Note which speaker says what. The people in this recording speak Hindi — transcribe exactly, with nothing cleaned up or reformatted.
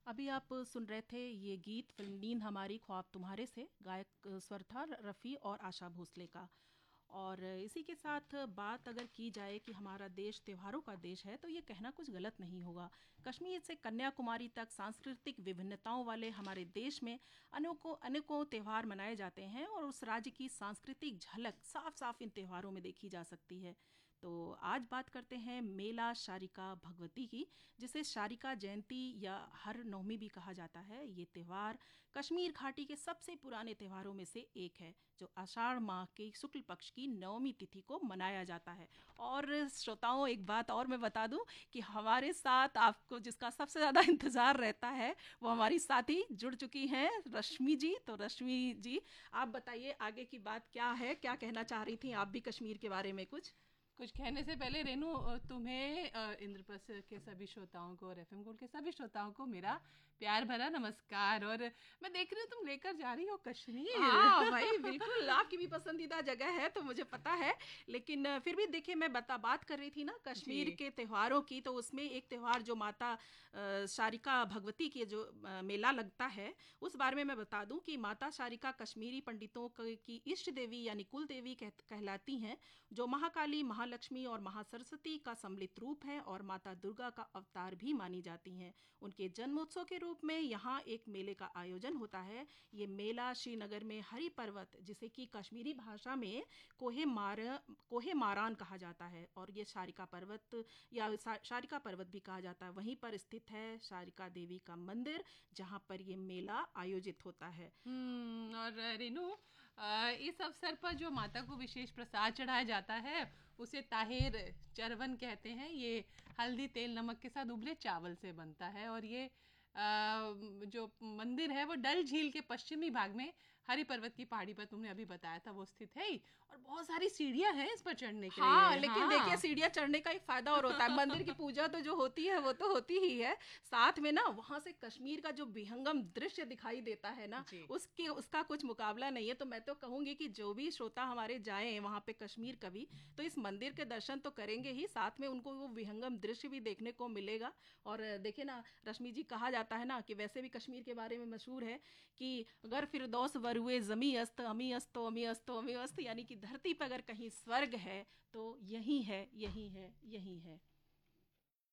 Speaker 1: अभी आप सुन रहे थे ये गीत फिल्म नींद हमारी ख्वाब तुम्हारे से। गायक स्वर था रफ़ी और आशा भोसले का। और इसी के साथ बात अगर की जाए कि हमारा देश त्योहारों का देश है, तो ये कहना कुछ गलत नहीं होगा। कश्मीर से कन्याकुमारी तक सांस्कृतिक विभिन्नताओं वाले हमारे देश में अनेकों अनेकों त्यौहार मनाए जाते हैं, और उस राज्य की सांस्कृतिक झलक साफ साफ इन त्योहारों में देखी जा सकती है। तो आज बात करते हैं मेला शारिका भगवती की, जिसे शारिका जयंती या हर नवमी भी कहा जाता है। ये त्यौहार कश्मीर घाटी के सबसे पुराने त्योहारों में से एक है, जो आषाढ़ माह के शुक्ल पक्ष की नवमी तिथि को मनाया जाता है। और श्रोताओं, एक बात और मैं बता दूं कि हमारे साथ आपको जिसका सबसे ज़्यादा इंतज़ार रहता है, वो हमारी साथी जुड़ चुकी हैं, रश्मि जी। तो रश्मि जी, आप बताइए आगे की बात क्या है, क्या कहना चाह रही थी आप भी कश्मीर के बारे में कुछ?
Speaker 2: कुछ कहने से पहले रेनू, तुम्हें इंद्रप्रस्थ के सभी श्रोताओं को और एफएम गोल्ड के सभी श्रोताओं को मेरा प्यार भरा नमस्कार। और मैं देख रही हूँ तुम लेकर जा रही हो कश्मीर।
Speaker 1: हाँ भाई, बिल्कुल आपकी भी पसंदीदा जगह है तो मुझे पता है। लेकिन फिर भी देखिए, मैं बता बात कर रही थी ना कश्मीर
Speaker 2: जी।
Speaker 1: के त्योहारों की, तो उसमें एक त्यौहार जो माता शारिका भगवती की जो मेला लगता है, उस बारे में मैं बता दूं कि माता शारिका कश्मीरी पंडितों की इष्ट देवी यानी कुल देवी कह, कहलाती हैं, जो महाकाली, महालक्ष्मी और महासरस्वती का सम्मिलित रूप है और माता दुर्गा का अवतार भी मानी जाती हैं। उनके जन्मोत्सव के रूप में यहाँ एक मेले का आयोजन होता है। ये मेला श्रीनगर में हरी पर्वत, जिसे कि कश्मीरी भाषा में कोहे मार कोहे मारान कहा जाता है, और ये शारिका पर्वत या शारिका पर्वत भी कहा जाता है, वहीं पर स्थित है शारिका देवी का मंदिर, जहाँ पर ये मेला आयोजित होता है।
Speaker 2: हम्म और रेनू, इस अवसर पर जो माता को विशेष प्रसाद चढ़ाया जाता है उसे ताहिर चरवन कहते हैं। ये हल्दी, तेल, नमक के साथ उबले चावल से बनता है। और ये जो मंदिर है वो डल झील के पश्चिमी भाग में हरी पर्वत की पहाड़ी पर, तुमने अभी बताया था, वो स्थित है ही। और बहुत सारी सीढ़ियां हैं इस पर चढ़ने के
Speaker 1: हाँ,
Speaker 2: लिए।
Speaker 1: लेकिन देखिए,
Speaker 2: हाँ।
Speaker 1: सीढ़ियाँ चढ़ने का एक फायदा और होता है। मंदिर की पूजा तो जो होती है वो तो होती ही है, साथ में ना वहाँ से कश्मीर का जो विहंगम दृश्य दिखाई देता है ना,
Speaker 2: जी।
Speaker 1: उसके उसका कुछ मुकाबला नहीं है। तो मैं तो कहूँगी कि जो भी श्रोता हमारे जाएं वहाँ पे कश्मीर कभी, तो इस मंदिर के दर्शन तो करेंगे ही, साथ में उनको वो विहंगम दृश्य भी देखने को मिलेगा। और देखिए ना रश्मि जी, कहा जाता है ना कि वैसे भी कश्मीर के बारे में मशहूर है कि अगर फिरदौस वरुए जमी अस्त अमी अस्तो अमी अस्तो अमी अस्त, यानी कि धरती पर अगर कहीं स्वर्ग है तो यही है, यही है, यही है।